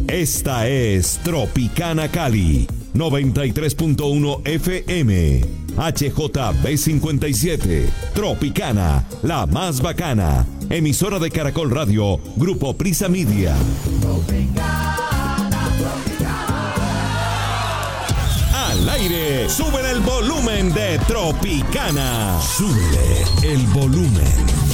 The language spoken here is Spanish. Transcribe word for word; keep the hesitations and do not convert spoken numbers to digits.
Esta es Tropicana Cali, noventa y tres punto uno F M. H J B cincuenta y siete. Tropicana, la más bacana. Emisora de Caracol Radio, Grupo Prisa Media. Tropicana, Tropicana. Al aire, sube el volumen de Tropicana. Sube el volumen.